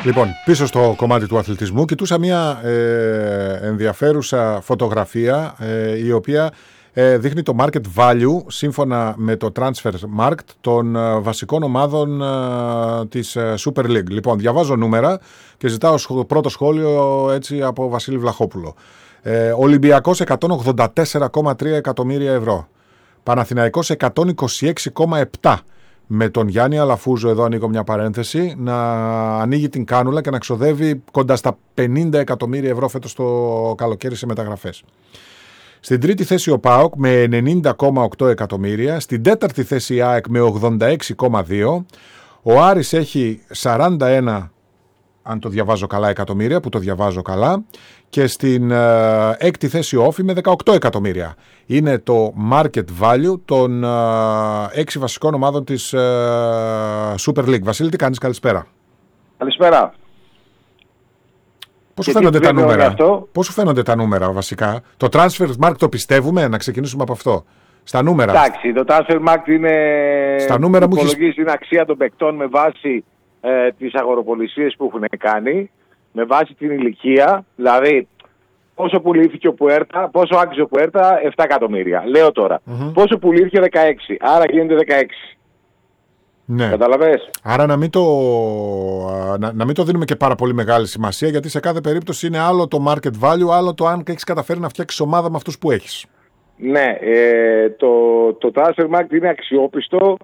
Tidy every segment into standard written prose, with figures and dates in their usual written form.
Λοιπόν, πίσω στο κομμάτι του αθλητισμού κοιτούσα μια ενδιαφέρουσα φωτογραφία η οποία δείχνει το market value σύμφωνα με το Transfermarkt των βασικών ομάδων της Super League. Λοιπόν, διαβάζω νούμερα και ζητάω πρώτο σχόλιο έτσι από Βασίλη Βλαχόπουλο. Ολυμπιακός 184,3 εκατομμύρια ευρώ. Παναθηναϊκός 126,7. Με τον Γιάννη Αλαφούζο, εδώ ανοίγω μια παρένθεση, να ανοίγει την κάνουλα και να ξοδεύει κοντά στα 50 εκατομμύρια ευρώ φέτος το καλοκαίρι σε μεταγραφές. Στην τρίτη θέση ο ΠΑΟΚ με 90,8 εκατομμύρια. Στην τέταρτη θέση η ΑΕΚ με 86,2. Ο Άρης έχει 41, αν το διαβάζω καλά, εκατομμύρια, που το διαβάζω καλά. Και στην έκτη θέση ο Όφη με 18 εκατομμύρια. Είναι το market value των 6 βασικών ομάδων της Super League. Βασίλη, τι κάνεις? Καλησπέρα. Καλησπέρα. Πώς σου φαίνονται τα νούμερα βασικά? Το Transfermarkt το πιστεύουμε? Να ξεκινήσουμε από αυτό. Στα νούμερα. Εντάξει, το Transfermarkt είναι... Στα νούμερα υπολογίζει την αξία των παικτών με βάση τις αγοροπολισίες που έχουν κάνει, με βάση την ηλικία, δηλαδή πόσο πουλήθηκε ο Πουέρτα, πόσο άξιζε ο Πουέρτα, 7 εκατομμύρια. Λέω τώρα. Πόσο πουλήθηκε 16, άρα γίνεται 16. Ναι. Καταλαβες. Άρα να μην το δίνουμε και πάρα πολύ μεγάλη σημασία, γιατί σε κάθε περίπτωση είναι άλλο το market value, άλλο το αν έχεις καταφέρει να φτιάξεις ομάδα με αυτούς που έχεις. Ναι, το Transfermarkt είναι αξιόπιστο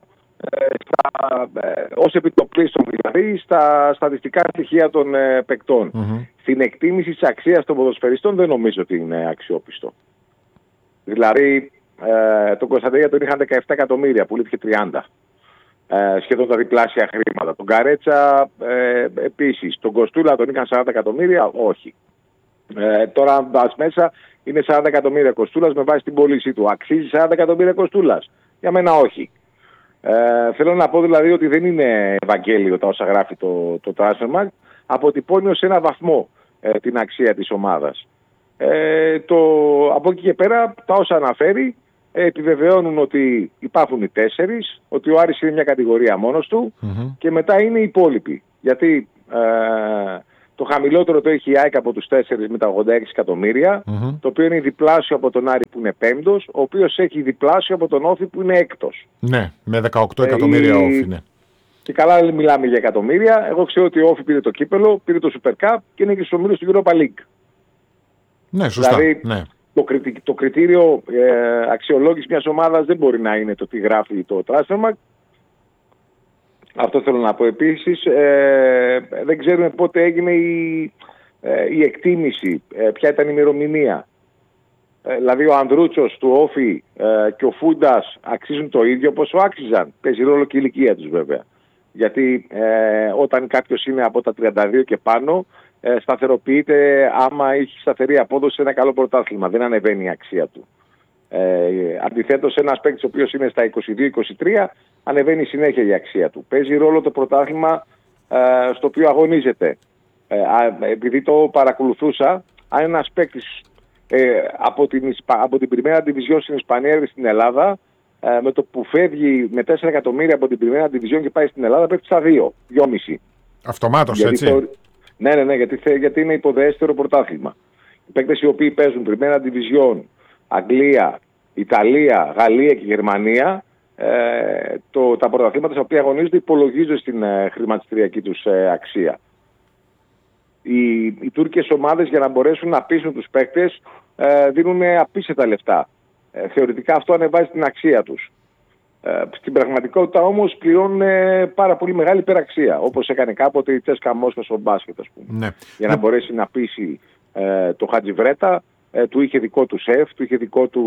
ως επιτοπλίστων, δηλαδή στα στατιστικά στοιχεία των παικτών. Στην εκτίμηση της αξίας των ποδοσφαιριστών δεν νομίζω ότι είναι αξιόπιστο. Δηλαδή τον Κωνσταντέλια τον είχαν 17 εκατομμύρια, πουλήθηκε 30. Σχεδόν τα διπλάσια χρήματα. Τον Καρέτσα επίσης. Τον Κοστούλα τον είχαν 40 εκατομμύρια, όχι. Τώρα αν πας μέσα είναι 40 εκατομμύρια Κοστούλας με βάση την πώλησή του. Αξίζει 40 εκατομμύρια Κοστούλας? Για μένα όχι. Θέλω να πω δηλαδή ότι δεν είναι Ευαγγέλιο τα όσα γράφει το Transfermarkt. Αποτυπώνει ως ένα βαθμό την αξία της ομάδας. Από εκεί και πέρα τα όσα αναφέρει επιβεβαιώνουν ότι υπάρχουν οι 4, ότι ο Άρης είναι μια κατηγορία μόνος του και μετά είναι οι υπόλοιποι. Γιατί το χαμηλότερο το έχει η ΑΕΚ από τους 4 με τα 86 εκατομμύρια, το οποίο είναι διπλάσιο από τον Άρη που είναι 5ος, ο οποίος έχει διπλάσιο από τον Όφη που είναι 6ος. Ναι, με 18 εκατομμύρια Όφη, ναι. Και καλά μιλάμε για εκατομμύρια. Εγώ ξέρω ότι ο Όφη πήρε το κύπελο, πήρε το Super Cup και είναι και στους ομίλους του Europa League. Ναι, σωστά. Δηλαδή, ναι. Το κριτήριο αξιολόγηση μιας ομάδας δεν μπορεί να είναι το τι γράφει το Transfermarkt. Αυτό θέλω να πω. Επίσης, δεν ξέρουμε πότε έγινε η εκτίμηση, ποια ήταν η ημερομηνία. Δηλαδή ο Ανδρούτσος του Όφη και ο Φούντας αξίζουν το ίδιο πόσο άξιζαν? Παίζει ρόλο και η ηλικία τους βέβαια. Γιατί όταν κάποιος είναι από τα 32 και πάνω, σταθεροποιείται άμα έχει σταθερή απόδοση σε ένα καλό πρωτάθλημα. Δεν ανεβαίνει η αξία του. Αντιθέτως, ένας παίκτης ο οποίος είναι στα 22-23, ανεβαίνει συνέχεια η αξία του. Παίζει ρόλο το πρωτάθλημα στο οποίο αγωνίζεται. Επειδή το παρακολουθούσα, αν ένας παίκτης από την Primera Division στην Ισπανία έρθει στην Ελλάδα, με το που φεύγει με 4 εκατομμύρια από την Primera Division και πάει στην Ελλάδα, πέφτει στα 2,5. Αυτομάτως, έτσι. Ναι, γιατί είναι υποδέστερο πρωτάθλημα. Οι παίκτες οι οποίοι παίζουν Primera Division, Αγγλία, Ιταλία, Γαλλία και Γερμανία, τα πρωταθλήματα στα οποία αγωνίζονται υπολογίζονται στην χρηματιστηριακή τους αξία. Οι τουρκικές ομάδες για να μπορέσουν να πείσουν τους παίκτες δίνουν απίστευτα λεφτά. Θεωρητικά αυτό ανεβάζει την αξία τους. Στην πραγματικότητα όμως πληρώνουν πάρα πολύ μεγάλη υπεραξία, όπως έκανε κάποτε η Τσέσκα Μόσχα στο μπάσκετ, ας πούμε. Ναι. Για να μπορέσει να πείσει το Χατζιβρέτα, του είχε δικό του σεφ, του είχε δικό του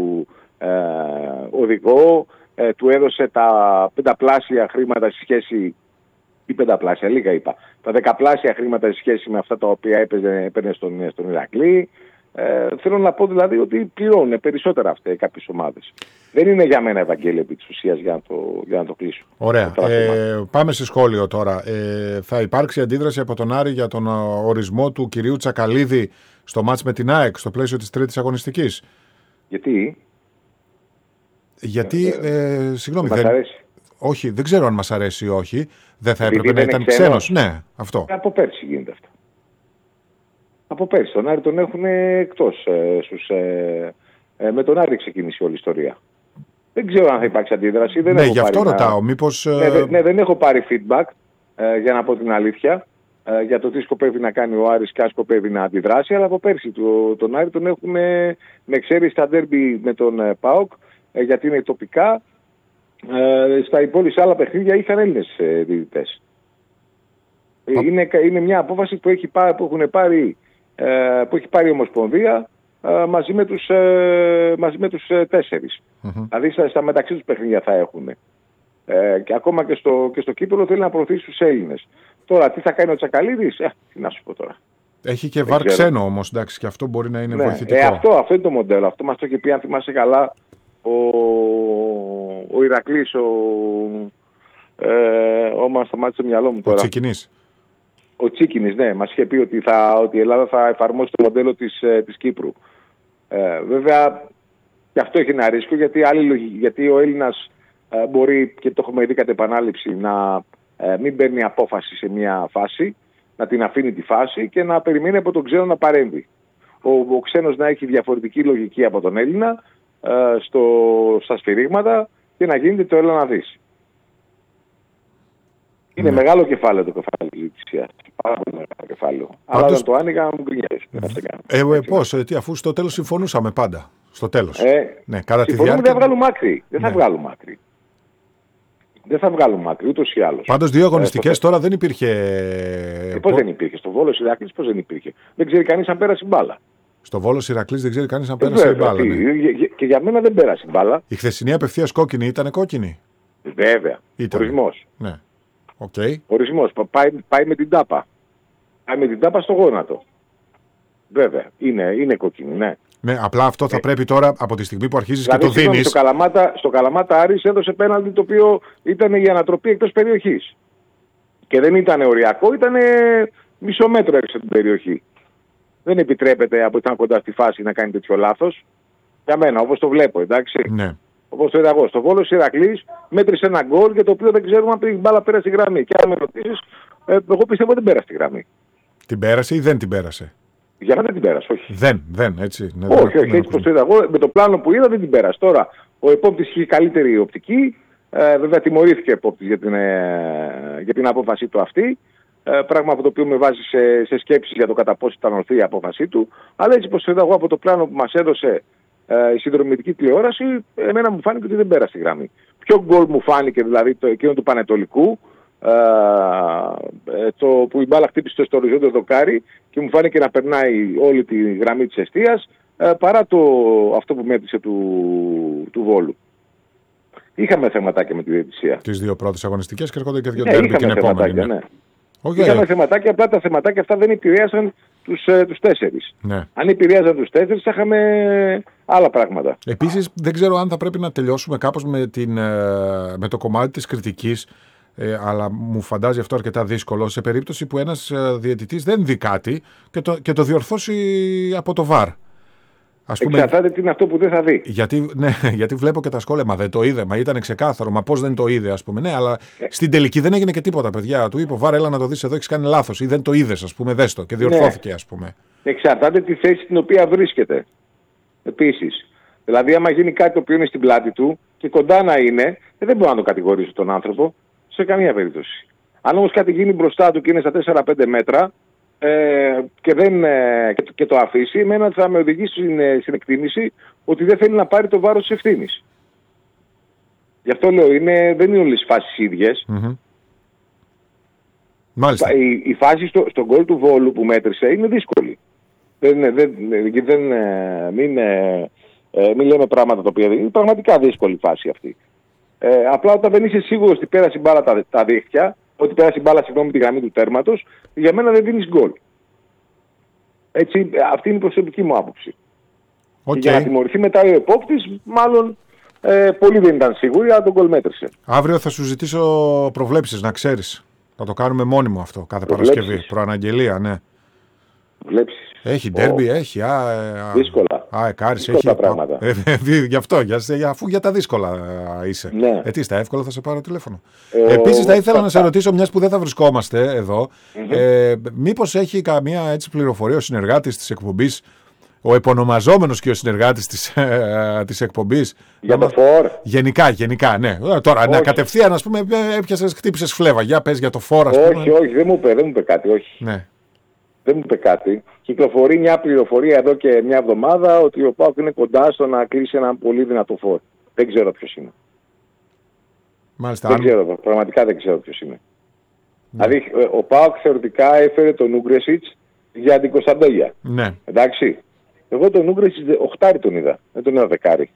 οδηγό, του έδωσε τα 5πλάσια χρήματα σε σχέση, ή 5πλάσια, λίγα είπα, τα 10πλάσια χρήματα σε σχέση με αυτά τα οποία έπαιρνε στον Ηρακλή. Θέλω να πω δηλαδή ότι πληρώνουν περισσότερα αυτές κάποιες ομάδες. Δεν είναι για μένα Ευαγγέλιο επί της ουσίας για να το κλείσω. Ωραία. Πάμε σε σχόλιο τώρα. Θα υπάρξει αντίδραση από τον Άρη για τον ορισμό του κυρίου Τσακαλίδη στο μάτς με την ΑΕΚ στο πλαίσιο της τρίτης αγωνιστικής? Γιατί? Συγγνώμη, όχι, δεν ξέρω αν μας αρέσει ή όχι. Δεν θα έπρεπε να ήταν ξένος. Ναι, αυτό. Από πέρσι γίνεται αυτό. Από πέρσι. Τον Άρη τον έχουν εκτός. Με τον Άρη ξεκίνησε όλη η ιστορία. Δεν ξέρω αν θα υπάρξει αντίδραση. Δεν ναι, γι' αυτό ρωτάω. Μήπως... Ναι, δεν έχω πάρει feedback, για να πω την αλήθεια, για το τι σκοπεύει να κάνει ο Άρης και αν σκοπεύει να αντιδράσει. Αλλά από πέρσι τον Άρη τον έχουν με εξαίρεση στα ντέρμπι με τον ΠΑΟΚ, γιατί είναι τοπικά. Στα υπόλοιπα άλλα παιχνίδια είχαν Έλληνες διαιτητές. Είναι μια απόφαση που έχει πάρει η Ομοσπονδία μαζί με τους 4. Δηλαδή στα μεταξύ τους παιχνίδια θα έχουν. Και ακόμα και στο κύπελλο θέλει να προωθήσει τους Έλληνες. Τώρα τι θα κάνει ο Τσακαλίδης, τι να σου πω τώρα. Έχει και βαρ ξένο όμως, εντάξει, και αυτό μπορεί να είναι βοηθητικό. Αυτό είναι το μοντέλο. Αυτό μας το είχε πει, αν θυμάσαι καλά, ο Ηρακλής, μας σταμάτησε το μυαλό μου τώρα. Ο Τσίκινης. Ο Τσίκινης, ναι, μας είχε πει ότι η Ελλάδα θα εφαρμόσει το μοντέλο της Κύπρου. Βέβαια, και αυτό έχει ένα ρίσκο, γιατί ο Έλληνας μπορεί, και το έχουμε δει κατ' επανάληψη, να μην παίρνει απόφαση σε μια φάση, να την αφήνει τη φάση και να περιμένει από τον ξένο να παρέμβει. Ο ξένος να έχει διαφορετική λογική από τον Έλληνα στα σφυρίγματα και να γίνεται το έλα να δεις. Είναι μεγάλο κεφάλαιο το κεφάλαιο της διαιτησίας. Πάρα πολύ μεγάλο κεφάλαιο. Αλλά όταν το άνοιγα μου γκρινιάζει. Πώς, αφού στο τέλος συμφωνούσαμε πάντα. Στο τέλος. Ναι, κατά τη διάρκεια... Δεν θα βγάλουμε άκρη. Δεν θα βγάλουμε άκρη. Δεν θα βγάλουμε άκρη, ούτως ή άλλως. Πάντως 2 αγωνιστικές τώρα δεν υπήρχε... Πώς δεν υπήρχε. Στο Βόλος Ηρακλής πώς δεν υπήρχε. Δεν ξέρει κανείς αν πέρασε μπάλα. Στο Βόλος Ηρακλής δεν ξέρει κανείς αν πέρασε η μπάλα. Ναι. Και για μένα δεν πέρασε η μπάλα. Η χθεσινή απευθείας κόκκινη ήταν κόκκινη. Βέβαια. Ορισμός. Ναι. Okay. Ορισμός. Πάει με την τάπα. Πάει με την τάπα στο γόνατο. Βέβαια. Είναι κόκκινη, ναι. Ναι, απλά αυτό θα πρέπει τώρα από τη στιγμή που αρχίζεις δηλαδή, και το δίνεις. Στο Καλαμάτα Άρης έδωσε πέναλτι το οποίο ήταν η ανατροπή εκτός περιοχής. Και δεν ήταν οριακό, ήταν μισό μέτρο έξω από την περιοχή. Δεν επιτρέπεται από ήταν κοντά στη φάση να κάνει τέτοιο λάθος. Για μένα, όπως το βλέπω, εντάξει. Ναι. Όπως το είδα εγώ. Στο Βόλος Ηρακλής μέτρησε ένα γκολ για το οποίο δεν ξέρουμε αν η μπάλα πέρασε τη γραμμή. Και αν με ρωτήσεις, εγώ πιστεύω ότι δεν πέρασε τη γραμμή. Την πέρασε ή δεν την πέρασε? Για μένα δεν την πέρασε, όχι. Δεν, έτσι. Ναι, όχι, έτσι πως το είδα εγώ. Με το πλάνο που είδα δεν την πέρασε. Τώρα, ο επόπτης είχε καλύτερη οπτική. Βέβαια τιμωρήθηκε ο επόπτης για την απόφασή του αυτή. Πράγμα από το οποίο με βάζει σε σκέψεις για το κατά πόσο ήταν ορθή η απόφασή του. Αλλά έτσι πως το είδα εγώ από το πλάνο που μας έδωσε η συνδρομητική τηλεόραση, εμένα μου φάνηκε ότι δεν πέρασε τη γραμμή. Ποιο γκολ μου φάνηκε, δηλαδή εκείνο του Πανετολικού, που η μπάλα χτύπησε στο οριζόντιο δοκάρι και μου φάνηκε να περνάει όλη τη γραμμή της εστίας, παρά αυτό που μέτρησε του Βόλου. Είχαμε θεματάκια με τη διαιτησία. Τις 2 πρώτες αγωνιστικές και έρχονται και 2 ντέρμπι την επόμενη. Ναι. Είχαμε θεματάκια, απλά τα θεματάκια αυτά δεν επηρέασαν τους 4. Ναι. Αν επηρέαζαν τους 4 θα είχαμε άλλα πράγματα. Επίσης δεν ξέρω αν θα πρέπει να τελειώσουμε κάπως με το κομμάτι της κριτικής, αλλά μου φαντάζει αυτό αρκετά δύσκολο σε περίπτωση που ένας διαιτητής δεν δει κάτι και το διορθώσει από το VAR. Εξαρτάται τι είναι αυτό που δεν θα δει. Γιατί βλέπω και τα σχόλια. Μα δεν το είδε, μα ήταν ξεκάθαρο. Μα πώς δεν το είδε, ας πούμε. Ναι, αλλά στην τελική δεν έγινε και τίποτα, παιδιά. Του είπε ο VAR, έλα να το δεις εδώ, έχεις κάνει λάθος. Ή δεν το είδες, ας πούμε, δες το. Και διορθώθηκε, ας πούμε. Εξαρτάται τη θέση στην οποία βρίσκεται. Επίσης. Δηλαδή, άμα γίνει κάτι το οποίο είναι στην πλάτη του και κοντά να είναι, δεν μπορώ να το κατηγορήσω τον άνθρωπο σε καμία περίπτωση. Αν όμως κάτι γίνει μπροστά του και είναι στα 4-5 μέτρα. Και το αφήσει, εμένα θα με οδηγήσει στην εκτίμηση ότι δεν θέλει να πάρει το βάρος της ευθύνης. Γι' αυτό λέω, δεν είναι όλες οι φάσεις ίδιες. Mm-hmm. Μάλιστα. Η φάση στον γκολ του Βόλου που μέτρησε είναι δύσκολη. Μην λέμε πράγματα τα οποία είναι πραγματικά δύσκολη φάση αυτή. Απλά όταν δεν είσαι σίγουρος ότι πέρασε η μπάλα τα δίχτυα, ότι πέρασε η μπάλα συγγνώμη τη γραμμή του τέρματος, για μένα δεν δίνεις γκολ. Έτσι, αυτή είναι η προσωπική μου άποψη. Okay. Για να τιμωρηθεί μετά ο επόπτης, μάλλον πολλοί δεν ήταν σίγουροι, αλλά τον γκολ μέτρησε. Αύριο θα σου ζητήσω προβλέψεις, να ξέρεις. Θα το κάνουμε μόνιμο αυτό κάθε Παρασκευή. Προαναγγελία, ναι. Προβλέψεις. Έχει ντέρμπι, έχει. Δύσκολα. Κάρις έχει πράγματα. Γι' αυτό, αφού για τα δύσκολα είσαι. Ναι. Τι στα εύκολα θα σε πάρω τηλέφωνο. Επίσης θα ήθελα να σε ρωτήσω, μιας που δεν θα βρισκόμαστε εδώ, μήπως έχει καμία έτσι πληροφορία ο συνεργάτης της εκπομπής, ο επωνομαζόμενος και ο συνεργάτης της εκπομπής. Για το φόρ. Γενικά, ναι. Τώρα, ναι, κατευθείαν, ας πούμε, χτύπησες φλέβα. Για πες για το φόρ, ας πούμε. Όχι, δεν μου είπε κάτι, όχι. Ναι. Δεν μου είπε κάτι. Κυκλοφορεί μια πληροφορία εδώ και μια εβδομάδα ότι ο ΠΑΟΚ είναι κοντά στο να κλείσει ένα πολύ δυνατό φόρ. Δεν ξέρω ποιος είναι. Μάλιστα. Δεν ξέρω, πραγματικά δεν ξέρω ποιος είναι. Ναι. Δηλαδή, ο ΠΑΟΚ θεωρητικά έφερε τον Ούγκρεσιτς για την Κωνσταντέλια. Ναι. Εντάξει. Εγώ τον Ούγκρεσιτς 8 τον είδα. Δεν τον είδα 10.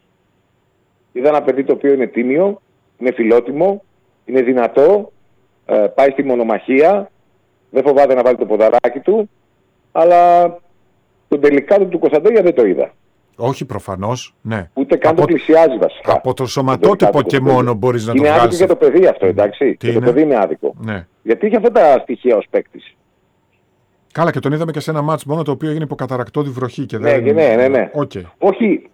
Είδα ένα παιδί το οποίο είναι τίμιο, είναι φιλότιμο, είναι δυνατό, πάει στη μονομαχία, δεν φοβάται να βάλει το ποδαράκι του, αλλά τον τελικά του Κωνσταντέλια δεν το είδα. Όχι προφανώς, ναι. Ούτε καν το πλησιάζει βασικά. Από το σωματότυπο και μόνο μπορείς να το βγάλεις. βγάλεις. Είναι άδικο για το παιδί αυτό, εντάξει. Και το παιδί είναι άδικο. Ναι. Γιατί είχε αυτά τα στοιχεία ως παίκτης. Καλά, και τον είδαμε και σε ένα μάτς μόνο το οποίο έγινε υποκαταρακτώδη βροχή. Και ναι. Okay. Όχι,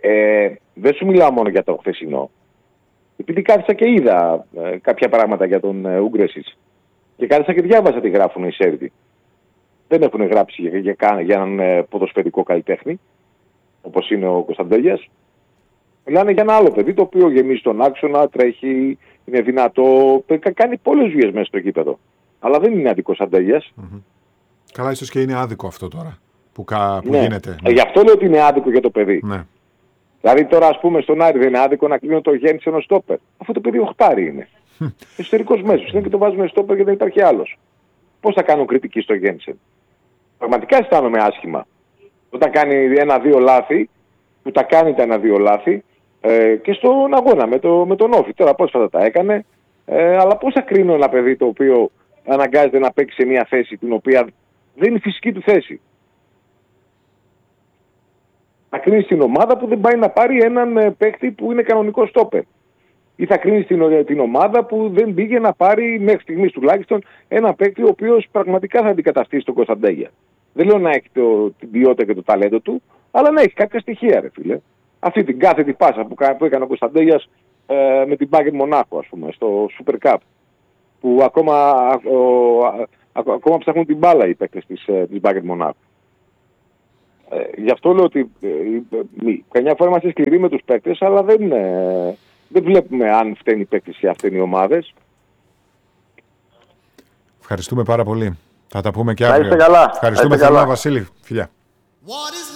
δεν σου μιλάω μόνο για το χθεσινό. Επειδή κάθισα και είδα κάποια πράγματα για τον Ούγκρεσιτς. Και κάθισα και διάβασα τι γράφουν οι Σέρβοι. Δεν έχουν γράψει για έναν ποδοσφαιρικό καλλιτέχνη, όπως είναι ο Κωνσταντέλιας. Μιλάνε για ένα άλλο παιδί το οποίο γεμίζει τον άξονα, τρέχει, είναι δυνατό, κάνει πολλές δουλειές μέσα στο γήπεδο. Αλλά δεν είναι αντικωνσταντέλιας. Mm-hmm. Καλά, ίσως και είναι άδικο αυτό τώρα που ναι. γίνεται. Γι' αυτό λέω ότι είναι άδικο για το παιδί. Ναι. Δηλαδή τώρα, ας πούμε, στον Άρη δεν είναι άδικο να κλείνω το Γέννησεν ως στόπερ. Αφού το παιδί οχτάρι είναι. Εσωτερικός μέσος. Είναι και το βάζουμε στόπερ και δεν υπάρχει άλλος. Πώς θα κάνω κριτική στο Γέννησεν. Πραγματικά αισθάνομαι άσχημα. Όταν κάνει ένα-δύο λάθη, που τα κάνει τα ένα-δύο λάθη, και στον αγώνα με τον Όφη. Τώρα πρόσφατα τα έκανε. Αλλά πώς θα κρίνω ένα παιδί το οποίο αναγκάζεται να παίξει σε μια θέση την οποία δεν είναι η φυσική του θέση. Θα κρίνει την ομάδα που δεν πάει να πάρει έναν παίκτη που είναι κανονικό στόπερ. Ή θα κρίνει την ομάδα που δεν πήγε να πάρει μέχρι στιγμής τουλάχιστον ένα παίκτη ο οποίος πραγματικά θα αντικαταστήσει τον Κωνσταντέλια. Δεν λέω να έχει την ποιότητα και το ταλέντο του, αλλά να έχει κάποια στοιχεία, ρε φίλε. Αυτή την κάθετη πάσα που έκανε ο Κωνσταντέλιας με την Bayern Μονάχο, ας πούμε, στο Super Cup. Που ακόμα ψάχνουν την μπάλα οι παίκτες της Bayern Μονάχο. Γι' αυτό λέω ότι καμιά φορά είμαστε σκληροί με τους παίκτες, αλλά δεν βλέπουμε αν φταίνει οι παίκτες ή αν φταίνει οι ομάδες. Ευχαριστούμε πάρα πολύ. Θα τα πούμε και αύριο. Να είστε καλά. Ευχαριστούμε θερμά, Βασίλη. Φιλιά.